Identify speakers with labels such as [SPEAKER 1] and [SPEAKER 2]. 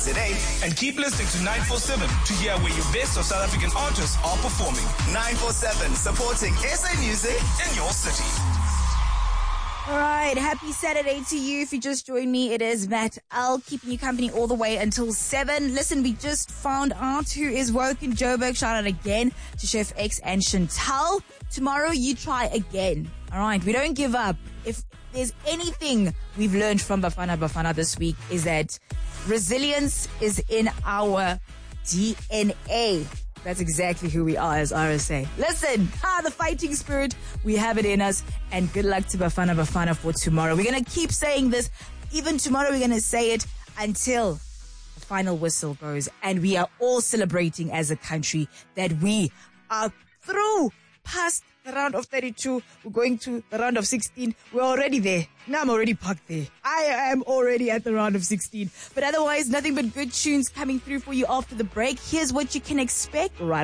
[SPEAKER 1] And keep listening to 947 to hear where your best of South African artists are performing.
[SPEAKER 2] 947, supporting SA music
[SPEAKER 1] In your city.
[SPEAKER 3] All right, happy Saturday to you. If you just joined me, it is Matt L keeping you company all the way until 7. Listen, we just found out who is woke in Joburg. Shout out again to Chef X and Chantal. Tomorrow, you try again. All right, we don't give up. If there's anything we've learned from Bafana this week is that resilience is in our DNA. That's exactly who we are as RSA. Listen, the fighting spirit, we have it in us. And good luck to Bafana for tomorrow. We're going to keep saying this. Even tomorrow, we're going to say it until the final whistle goes. And we are all celebrating as a country that we are through past the round of 32. We're going to the round of 16. We're already there. Now I'm already parked there. I am already at the round of 16. But otherwise, nothing but good tunes coming through for you after the break. Here's what you can expect right